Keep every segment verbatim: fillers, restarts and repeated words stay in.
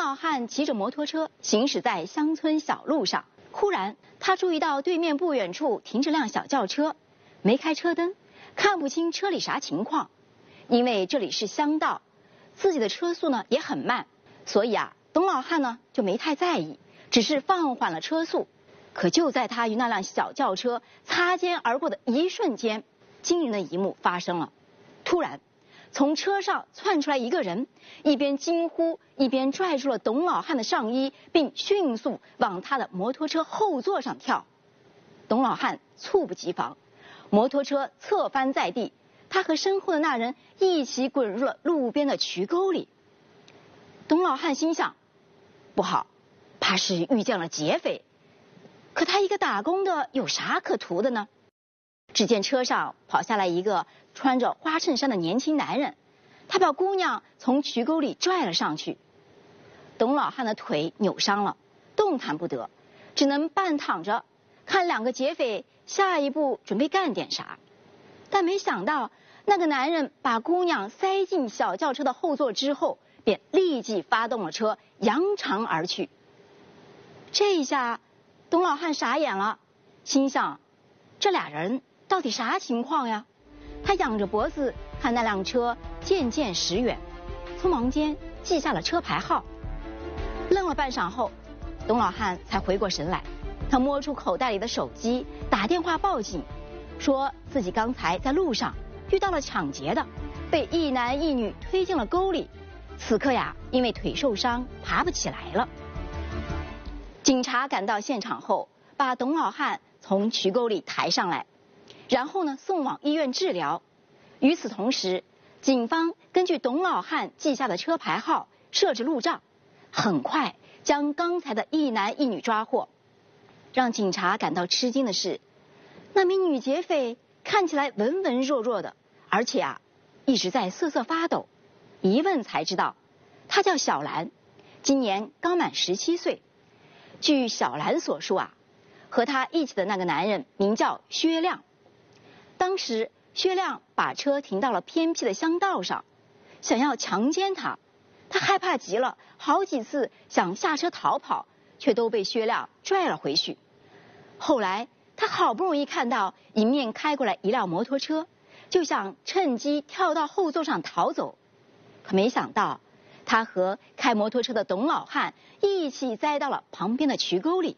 老汉骑着摩托车行驶在乡村小路上，忽然他注意到对面不远处停着辆小轿车，没开车灯，看不清车里啥情况。因为这里是乡道，自己的车速呢也很慢，所以啊，董老汉呢就没太在意，只是放缓了车速。可就在他与那辆小轿车擦肩而过的一瞬间，惊人的一幕发生了。突然从车上窜出来一个人，一边惊呼一边拽住了董老汉的上衣，并迅速往他的摩托车后座上跳。董老汉猝不及防，摩托车侧翻在地，他和身后的那人一起滚入了路边的渠沟里。董老汉心想，不好，怕是遇见了劫匪。可他一个打工的有啥可图的呢？只见车上跑下来一个穿着花衬衫的年轻男人，他把姑娘从渠沟里拽了上去。董老汉的腿扭伤了，动弹不得，只能半躺着看两个劫匪下一步准备干点啥。但没想到那个男人把姑娘塞进小轿车的后座之后，便立即发动了车，扬长而去。这一下董老汉傻眼了，心想这俩人到底啥情况呀？他仰着脖子看那辆车渐渐驶远，匆忙间记下了车牌号。愣了半晌后，董老汉才回过神来，他摸出口袋里的手机，打电话报警，说自己刚才在路上遇到了抢劫的，被一男一女推进了沟里，此刻呀，因为腿受伤爬不起来了。警察赶到现场后，把董老汉从渠沟里抬上来，然后呢送往医院治疗。与此同时，警方根据董老汉记下的车牌号设置路障，很快将刚才的一男一女抓获。让警察感到吃惊的是，那名女劫匪看起来文文弱弱的，而且啊一直在瑟瑟发抖。一问才知道，她叫小兰，今年刚满十七岁。据小兰所述啊，和她一起的那个男人名叫薛亮。当时薛亮把车停到了偏僻的乡道上，想要强奸她。她害怕极了，好几次想下车逃跑，却都被薛亮拽了回去。后来她好不容易看到迎面开过来一辆摩托车，就想趁机跳到后座上逃走。可没想到他和开摩托车的董老汉一起栽到了旁边的渠沟里。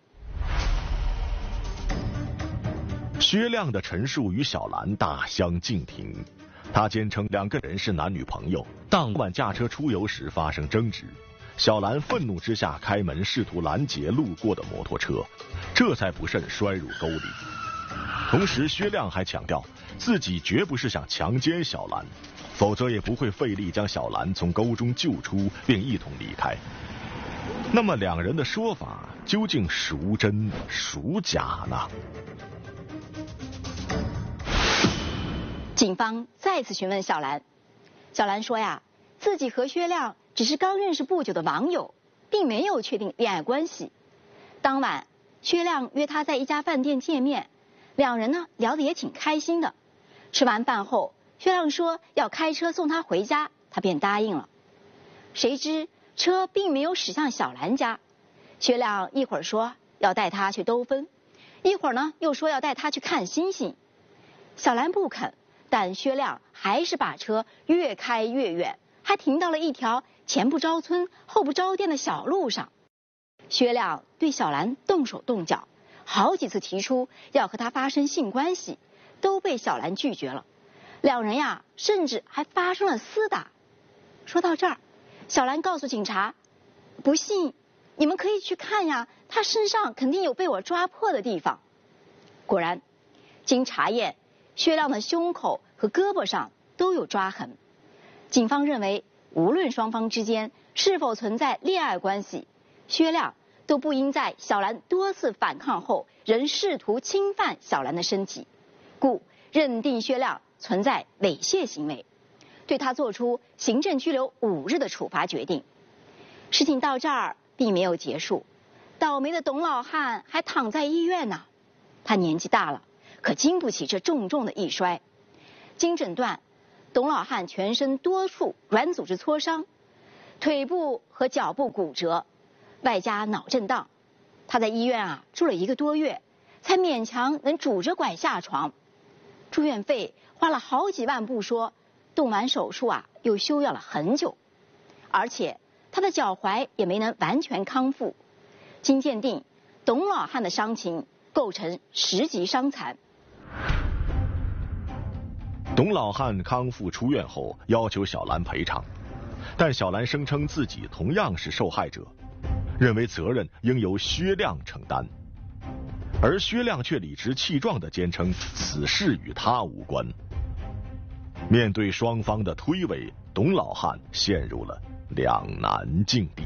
薛亮的陈述与小兰大相径庭，他坚称两个人是男女朋友，当晚驾车出游时发生争执，小兰愤怒之下开门试图拦截路过的摩托车，这才不慎摔入沟里。同时薛亮还强调自己绝不是想强奸小兰，否则也不会费力将小兰从沟中救出并一同离开。那么两人的说法究竟孰真孰假呢？ 警方再次询问小兰，小兰说呀，自己和薛亮只是刚认识不久的网友，并没有确定恋爱关系。当晚薛亮约她在一家饭店见面，两人呢聊得也挺开心的。吃完饭后，薛亮说要开车送她回家，她便答应了。谁知车并没有驶向小兰家，薛亮一会儿说要带她去兜风，一会儿呢又说要带她去看星星。小兰不肯，但薛亮还是把车越开越远，还停到了一条前不着村后不着店的小路上。薛亮对小兰动手动脚，好几次提出要和她发生性关系，都被小兰拒绝了。两人呀，甚至还发生了厮打。说到这儿，小兰告诉警察，不信你们可以去看呀，他身上肯定有被我抓破的地方。果然，经查验，薛亮的胸口和胳膊上都有抓痕。警方认为，无论双方之间是否存在恋爱关系，薛亮都不应在小兰多次反抗后仍试图侵犯小兰的身体，故认定薛亮存在猥亵行为，对他做出行政拘留五日的处罚决定。事情到这儿并没有结束，倒霉的董老汉还躺在医院呢。他年纪大了，可经不起这重重的一摔。经诊断，董老汉全身多处软组织挫伤， 腿部和脚部骨折，外加脑震荡。他在医院啊住了一个多月，才勉强能拄着拐下床。住院费花了好几万不说，动完手术啊又休养了很久，而且他的脚踝也没能完全康复。经鉴定，董老汉的伤情构成十级伤残。 董老汉康复出院后要求小兰赔偿，但小兰声称自己同样是受害者，认为责任应由薛亮承担，而薛亮却理直气壮地坚称此事与他无关。面对双方的推诿，董老汉陷入了两难境地。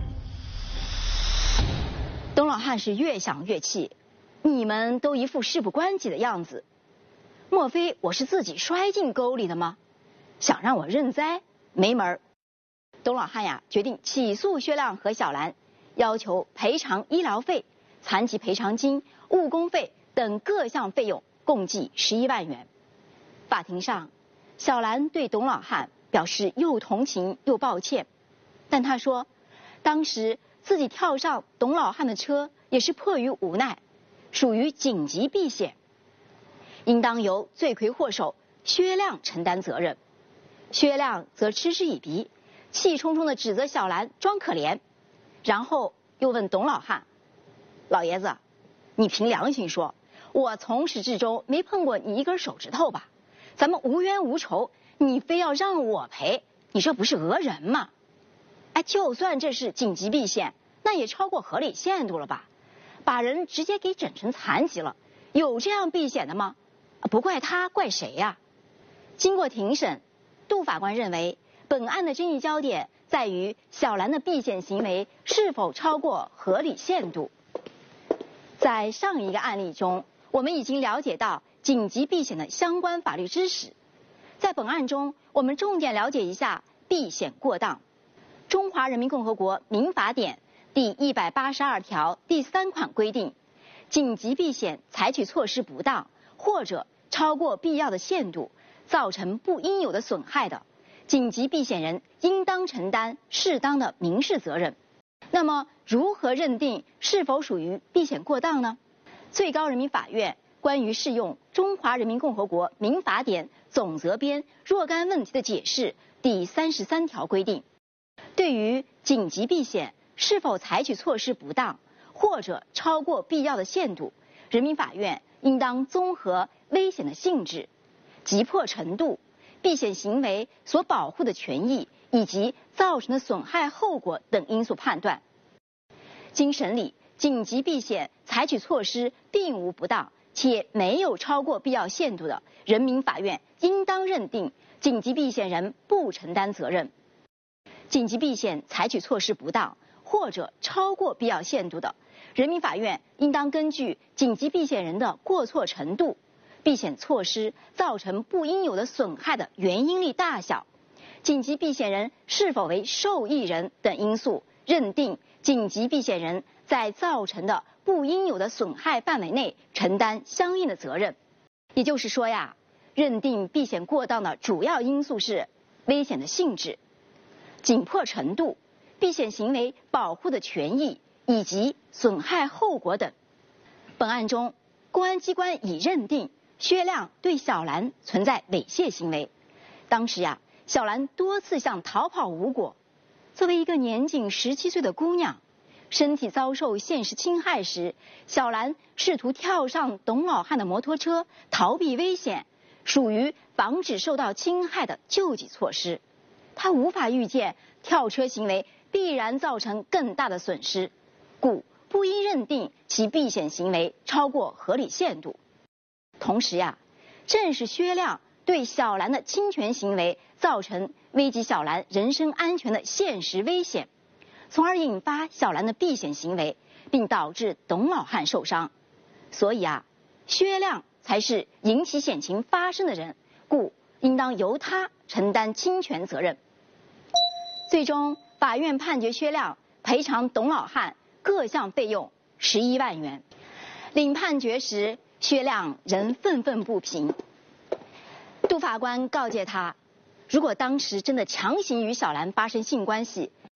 董老汉是越想越气，你们都一副事不关己的样子，莫非我是自己摔进沟里的吗？想让我认栽？没门儿！董老汉呀，决定起诉薛亮和小兰，要求赔偿医疗费、残疾赔偿金、误工费等各项费用，共计十一万元。法庭上，小兰对董老汉表示又同情又抱歉，但她说，当时自己跳上董老汉的车也是迫于无奈，属于紧急避险，应当由罪魁祸首薛亮承担责任。薛亮则嗤之以鼻，气冲冲地指责小兰装可怜，然后又问董老汉：“老爷子，你凭良心说，我从始至终没碰过你一根手指头吧？咱们无冤无仇，你非要让我赔，你这不是讹人吗？哎，就算这是紧急避险，那也超过合理限度了吧？把人直接给整成残疾了，有这样避险的吗？不怪他，怪谁呀？”经过庭审，杜法官认为，本案的争议焦点在于小兰的避险行为是否超过合理限度。在上一个案例中，我们已经了解到紧急避险的相关法律知识。在本案中，我们重点了解一下避险过当。中华人民共和国民法典第一百八十二条第三款规定，紧急避险采取措施不当或者超过必要的限度，造成不应有的损害的，紧急避险人应当承担适当的民事责任。那么，如何认定是否属于避险过当呢？最高人民法院关于适用《中华人民共和国民法典》总则编若干问题的解释第三十三条规定，对于紧急避险是否采取措施不当或者超过必要的限度，人民法院应当综合危险的性质、急迫程度、避险行为所保护的权益以及造成的损害后果等因素判断。经审理，紧急避险采取措施并无不当，且没有超过必要限度的，人民法院应当认定紧急避险人不承担责任。紧急避险采取措施不当或者超过必要限度的，人民法院应当根据紧急避险人的过错程度、避险措施造成不应有的损害的原因力大小、紧急避险人是否为受益人等因素，认定紧急避险人在造成的不应有的损害范围内承担相应的责任。也就是说呀，认定避险过当的主要因素是危险的性质、紧迫程度、避险行为保护的权益以及损害后果等。本案中，公安机关已认定薛亮对小兰存在猥亵行为。当时呀，小兰多次想逃跑无果。作为一个年仅十七岁的姑娘，身体遭受现实侵害时，小兰试图跳上董老汉的摩托车逃避危险，属于防止受到侵害的救济措施。她无法预见跳车行为必然造成更大的损失，故不应认定其避险行为超过合理限度。同时呀，正是薛亮对小兰的侵权行为造成危及小兰人身安全的现实危险，从而引发小兰的避险行为，并导致董老汉受伤。所以啊，薛亮才是引起险情发生的人，故应当由他承担侵权责任。最终，法院判决薛亮赔偿董老汉各项费用十一万元。领判决时，薛亮仍愤愤不平。杜法官告诫他，如果当时真的强行与小兰发生性关系，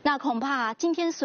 那恐怕今天所